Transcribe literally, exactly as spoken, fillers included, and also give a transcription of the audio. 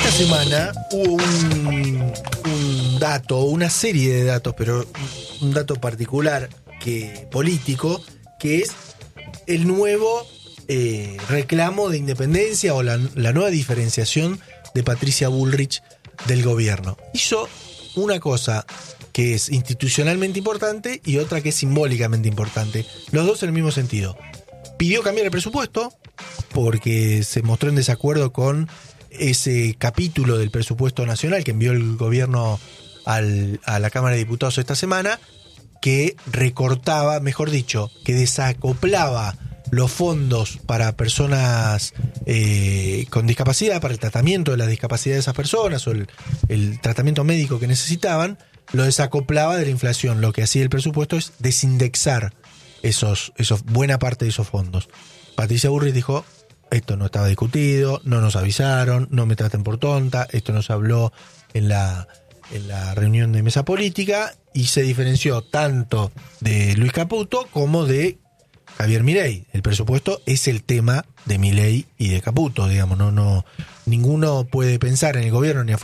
Esta semana hubo un, un dato, una serie de datos, pero un dato particular que político, que es el nuevo eh, reclamo de independencia o la, la nueva diferenciación de Patricia Bullrich del gobierno. Hizo una cosa que es institucionalmente importante y otra que es simbólicamente importante. Los dos en el mismo sentido. Pidió cambiar el presupuesto porque se mostró en desacuerdo con ese capítulo del presupuesto nacional que envió el gobierno al, a la Cámara de Diputados esta semana, que recortaba, mejor dicho, que desacoplaba los fondos para personas eh, con discapacidad, para el tratamiento de la discapacidad de esas personas o el, el tratamiento médico que necesitaban, lo desacoplaba de la inflación. Lo que hacía el presupuesto es desindexar esos, esos, buena parte de esos fondos. Patricia Bullrich dijo: esto no estaba discutido, no nos avisaron, no me traten por tonta, esto no se habló en la, en la reunión de mesa política, y se diferenció tanto de Luis Caputo como de Javier Milei. El presupuesto es el tema de Milei y de Caputo, digamos, no, no, ninguno puede pensar en el gobierno ni afuera